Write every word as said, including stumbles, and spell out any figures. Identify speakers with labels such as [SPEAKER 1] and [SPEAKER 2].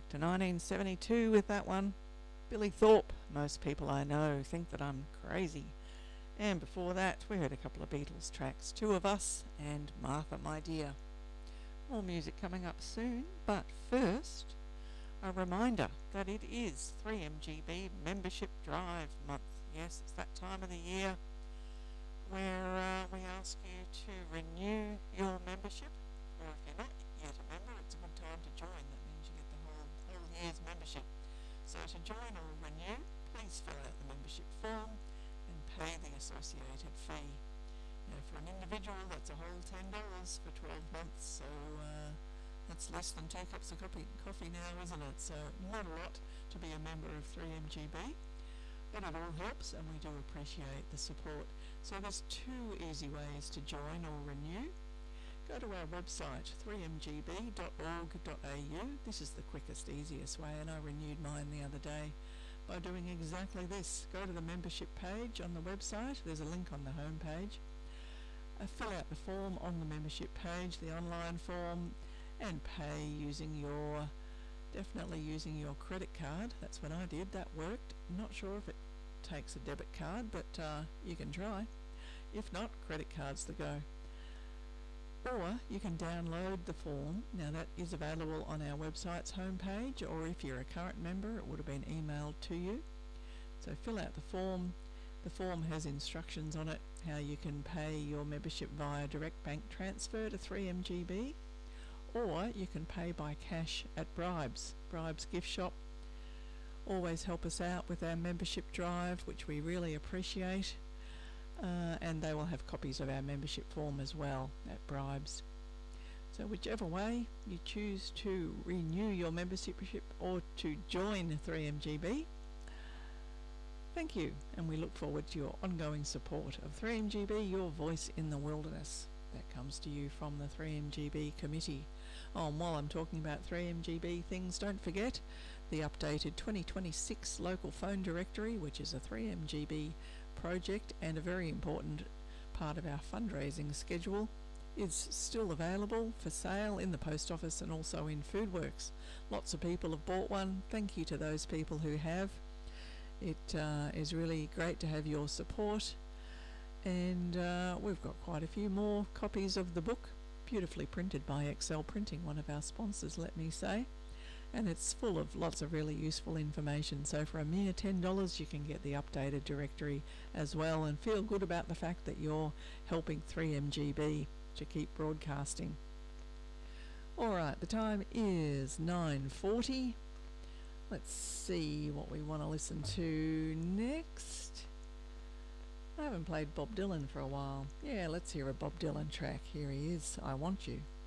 [SPEAKER 1] back to nineteen seventy-two with that one. Billy Thorpe. Most people I know think that I'm crazy. And before that, we heard a couple of Beatles tracks, Two of Us and Martha, My Dear. More music coming up soon, but first, a reminder that it is three M G B Membership Drive Month. Yes, it's that time of the year where uh, we ask you to renew your membership, or if you're not yet a member, it's a good time to join. That means you get the whole, whole year's membership. So to join or renew, please fill out the membership form and pay the associated fee. Now, for an individual, that's a whole ten dollars for twelve months, so uh, that's less than two cups of coffee, coffee now, isn't it? So not a lot to be a member of three M G B, but it all helps and we do appreciate the support. So there's two easy ways to join or renew. Go to our website, three m g b dot org dot a u. This is the quickest, easiest way, and I renewed mine the other day by doing exactly this. Go to the membership page on the website. There's a link on the home page. Uh, fill out the form on the membership page, the online form, and pay using your, definitely using your credit card. That's what I did. That worked. I'm not sure if it takes a debit card, but uh, you can try. If not, credit card's the go. Or you can download the form. Now that is available on our website's homepage, or if you're a current member, it would have been emailed to you. So fill out the form. The form has instructions on it, how you can pay your membership via direct bank transfer to three M G B, or you can pay by cash at Bribes, Bribes gift shop. Always help us out with our membership drive, which we really appreciate. Uh, and they will have copies of our membership form as well at Bribes. So whichever way you choose to renew your membership or to join three M G B, thank you, and we look forward to your ongoing support of three M G B, your voice in the wilderness. That comes to you from the three M G B committee. Oh, and while I'm talking about three M G B things, don't forget the updated twenty twenty-six local phone directory, which is a three M G B project and a very important part of our fundraising schedule, is still available for sale in the post office and also in Foodworks. Lots of people have bought one. Thank you to those people who have. It uh, is really great to have your support, and uh, we've got quite a few more copies of the book, beautifully printed by Excel Printing, one of our sponsors, let me say. And it's full of lots of really useful information. So for a mere ten dollars you can get the updated directory as well and feel good about the fact that you're helping three M G B to keep broadcasting. Alright, the time is nine forty. Let's see what we want to listen to next. I haven't played Bob Dylan for a while. Yeah, let's hear a Bob Dylan track. Here he is, I Want You.